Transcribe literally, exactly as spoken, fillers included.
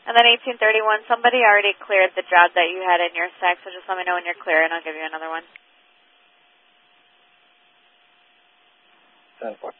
And then eighteen thirty-one, somebody already cleared the job that you had in your stack, so just let me know when you're clear and I'll give you another one. ten four.